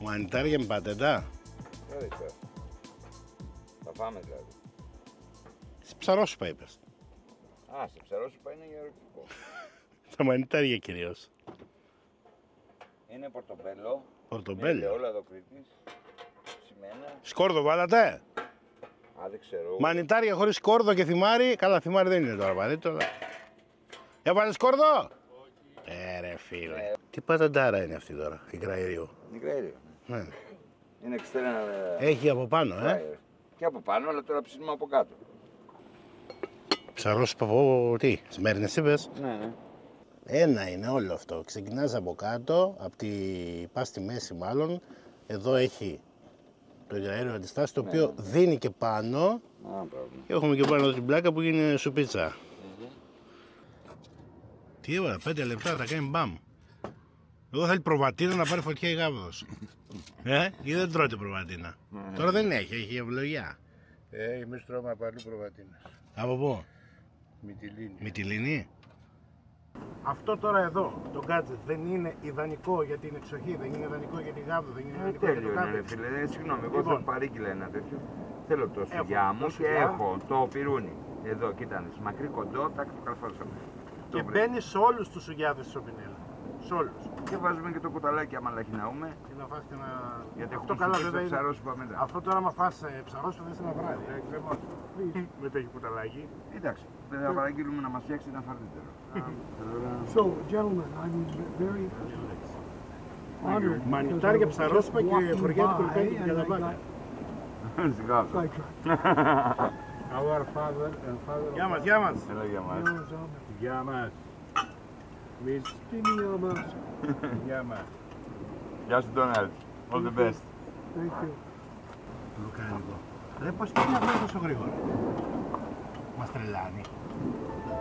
Μανιτάρια με πατεντά. Δεν ξέρω. Θα φάμε δηλαδή. Σε ψαρόσουπα είπες. Α, σε ψαρόσουπα είναι για ερωτικό. Τα μανιτάρια κυρίως. Είναι πορτομπέλο. Πορτομπέλο. Όλα εδώ Κρήτης. Σημαίνα. Σκόρδο βάλατε. Α, δεν ξέρω. Μανιτάρια χωρίς σκόρδο και θυμάρι. Καλά, θυμάρι δεν είναι τώρα απαραίτητο. Αλλά... Έβαλε σκόρδο. Όχι. Ρε φίλε. Τι παταντάρα είναι αυτή τώρα, η Ικραήριο. Νικραήριο. Ναι. Είναι εξτρένα. Έχει από πάνω, Και από πάνω, αλλά τώρα ψήνουμε από κάτω. Ψαρόσουπα από τι, Σμέρνες είπες. Ναι. Ένα είναι όλο αυτό. Ξεκινάς από κάτω, πας στη μέση μάλλον. Εδώ έχει το υγραέριο αντιστάσει, το οποίο δίνει και πάνω. Και έχουμε και πάνω εδώ την πλάκα που είναι σουπίτσα. Τι έβαλα, 5 λεπτά θα κάνει μπαμ. Εδώ θέλει προβατίνα να πάρει φωτιά η γάβδος. Ή δεν τρώτε προβατίνα. Τώρα δεν έχει ευλογιά. Εμείς τρώμε από αλλού προβατίνες. Από πού? Μυτιλίνη. Μυτιλίνη. Αυτό τώρα εδώ, το gadget, δεν είναι ιδανικό για την εξοχή, δεν είναι ιδανικό για τη γάβδο, δεν είναι ιδανικό για το Τέλειο είναι, ρε κάμπινγκ. φίλε. Συγγνώμη, εγώ Λοιπόν. θέλω παρήγγειλα ένα τέτοιο. Θέλω το Έχω σουγιά το μου και σουγιά. έχω το πυρούνι. Εδώ, κοίτανε, μακρύ κοντό, τάκ το καλφάσαμε. Και μπαίνει σε όλους τους σουγιάδες της Σοπινέλα. Σε όλους. Και βάζουμε και το κουταλάκι άμα λαχιναούμε. Και να φας και ένα... Γιατί Αυτό έχουμε καλά σούπες βέβαια στο είναι. ψαρόσουπα μετά. Αυτό τώρα άμα φας ψαρόσουπα δεν σε ένα βράδυ. Ακριβώς. Δεν το έχει κουταλάκι. Εντάξει, δεν θα παραγγείλουμε να μας φτιάξει ένα φαρτίτερο. So, gentlemen, I'm very honored. Μανιτάρια, ψαρόσουπα και χωριά του Κολυκάκη και Καλαμπάκα. Σιγά. Our father and father Γεια μας, γεια μας. Έλα για μας. Γεια μας. Γεια μας. Γεια σου Ντόναλτ. All the best. Λουκάνικο. Ρε πως πήγε αυτό τόσο γρήγορα. Μας τρελάνει.